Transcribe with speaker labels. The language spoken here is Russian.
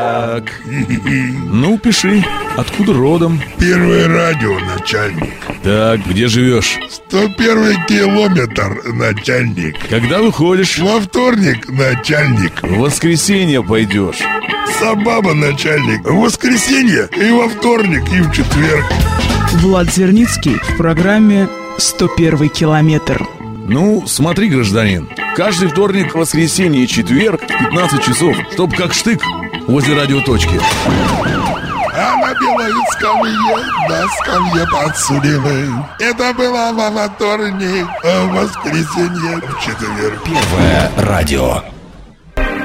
Speaker 1: Так. Ну, пиши. Откуда родом?
Speaker 2: Первое радио, начальник.
Speaker 1: Так, где живешь?
Speaker 2: 101 километр, начальник.
Speaker 1: Когда выходишь?
Speaker 2: Во вторник, начальник.
Speaker 1: В воскресенье пойдешь.
Speaker 2: Собаба, начальник. В воскресенье и во вторник, и в четверг.
Speaker 3: Влад Зерницкий в программе «101 километр».
Speaker 1: Ну, смотри, гражданин, каждый вторник, воскресенье и четверг в 15 часов, чтоб как штык возле радиоточки.
Speaker 2: А на белой скамье, на скамье подсудимых. Это было во вторник, а в воскресенье, в четверг.
Speaker 4: Первое радио.